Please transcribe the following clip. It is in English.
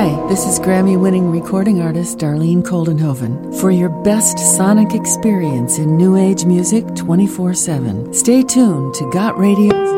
Hi, this is Grammy-winning recording artist Darlene Koldenhoven for your best sonic experience in New Age music 24/7. Stay tuned to Got Radio's